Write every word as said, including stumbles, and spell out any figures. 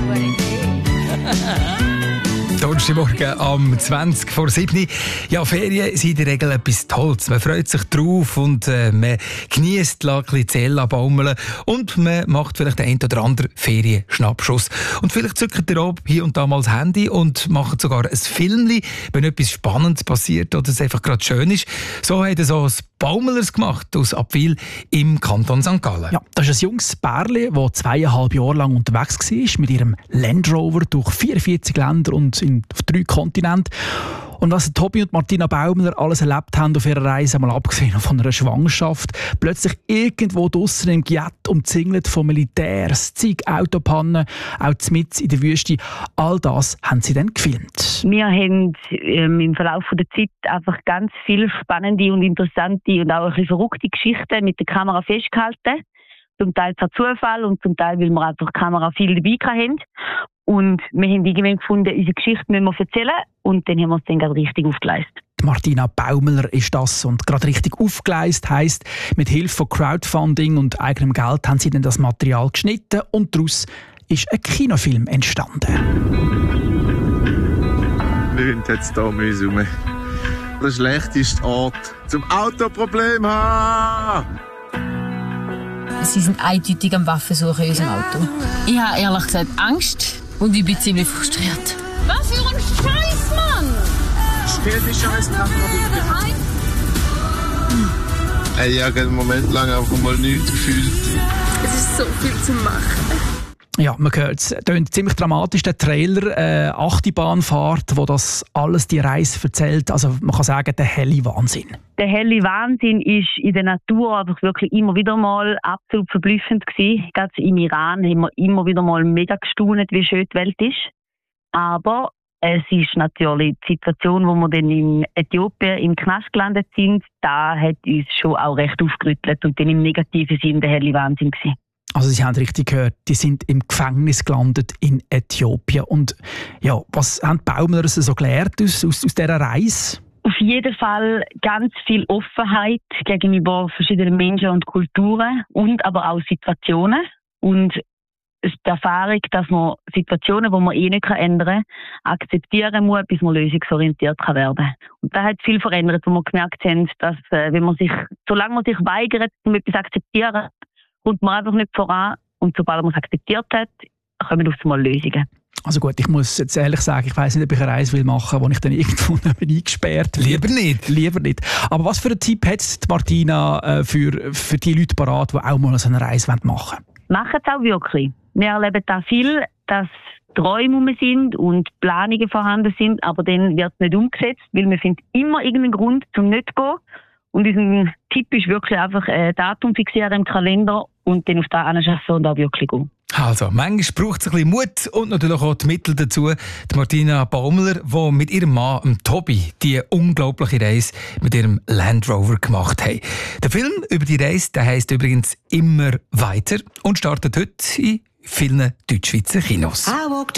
Donnerstagmorgen am zwanzig vor sieben. Ja, Ferien sind in der Regel etwas Tolles. Man freut sich drauf und äh, man genießt ein bisschen Zelle baumeln und man macht vielleicht den einen oder anderen Ferienschnappschuss. Und vielleicht zückt ihr auch hier und da mal das Handy und macht sogar ein Filmchen, wenn etwas Spannendes passiert oder es einfach gerade schön ist. So hat es auch ein Baumelers gemacht aus Abwil im Kanton Sankt Gallen. Ja, das ist ein junges Pärchen, das zweieinhalb Jahre lang unterwegs war mit ihrem Land Rover durch vierundvierzig Länder und in auf drei Kontinenten. Und was Tobi und Martina Baumler alles erlebt haben auf ihrer Reise, mal abgesehen von einer Schwangerschaft, plötzlich irgendwo draussen im Giet umzingelt von Militärs, zig Autopannen, auch mitten in der Wüste. All das haben sie dann gefilmt. Wir haben ähm, im Verlauf der Zeit einfach ganz viele spannende und interessante und auch ein bisschen verrückte Geschichten mit der Kamera festgehalten. Zum Teil per Zufall und zum Teil, weil wir einfach die Kamera viel dabei hatten. Und wir haben irgendwann gefunden, unsere Geschichte müssen wir erzählen. Und dann haben wir es dann gerade richtig aufgeleistet. Martina Baumler ist das. Und gerade richtig aufgeleistet heisst, mit Hilfe von Crowdfunding und eigenem Geld haben sie dann das Material geschnitten und daraus ist ein Kinofilm entstanden. Wir sind jetzt hier mühsam. Der schlechteste Ort zum Autoproblem haben. Sie sind eindeutig am Waffensuchen in unserem Auto. Ich habe ehrlich gesagt Angst und ich bin ziemlich frustriert. Was für ein Scheiß, Mann! Stell die Scheißkamera bitte. Hm. Ich habe einen Moment lang einfach mal nichts gefühlt. Es ist so viel zu machen. Ja, man hört es. Tönt ziemlich dramatisch, der Trailer, äh, Achterbahnfahrt, wo das alles die Reise erzählt. Also man kann sagen, der helle Wahnsinn. Der helle Wahnsinn ist in der Natur einfach wirklich immer wieder mal absolut verblüffend gewesen. Gerade im Iran haben wir immer wieder mal mega gestaunt, wie schön die Welt ist. Aber es ist natürlich die Situation, wo wir dann in Äthiopien im Knast gelandet sind, da hat uns schon auch recht aufgerüttelt und dann im negativen Sinn der helle Wahnsinn gewesen. Also Sie haben richtig gehört, die sind im Gefängnis gelandet in Äthiopien. Und ja, was haben die Baumler so gelernt aus, aus, aus dieser Reise? Auf jeden Fall ganz viel Offenheit gegenüber verschiedenen Menschen und Kulturen und aber auch Situationen. Und die Erfahrung, dass man Situationen, die man eh nicht ändern kann, akzeptieren muss, bis man lösungsorientiert werden kann. Und das hat viel verändert, wo wir gemerkt haben, dass wenn man sich, solange man sich weigert, um etwas zu akzeptieren, kommt man einfach nicht voran. Und sobald man es akzeptiert hat, kommen auf einmal Lösungen. Also gut, ich muss jetzt ehrlich sagen, ich weiss nicht, ob ich eine Reise machen will, wo ich dann irgendwo eingesperrt werde. Lieber nicht. Lieber nicht. Aber was für einen Tipp hat Martina äh, für, für die Leute parat, die auch mal so eine Reise machen wollen? Machen es auch wirklich. Wir erleben da viel, dass Träume rum sind und Planungen vorhanden sind, aber dann wird es nicht umgesetzt, weil wir finden immer irgendeinen Grund, zum nicht zu gehen. Und unser Tipp ist wirklich einfach ein Datum fixieren im Kalender und dann auf das anschaffen und auch wirklich gehen. Also, manchmal braucht es ein bisschen Mut und natürlich auch die Mittel dazu. Die Martina Baumler, die mit ihrem Mann Tobi die unglaubliche Reise mit ihrem Land Rover gemacht haben. Der Film über die Reise, der heisst übrigens «Immer weiter» und startet heute in vielen Deutschschweizer Kinos.